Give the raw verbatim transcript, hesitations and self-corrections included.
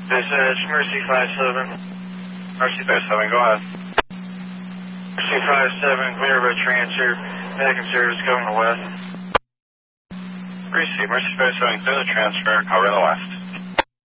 Dispatch, Mercy five seven. Mercy five seven, go ahead. Mercy five seven, clear by transfer. Back in service, going to west. Receive, Mercy five seven, clear the transfer, cover the west.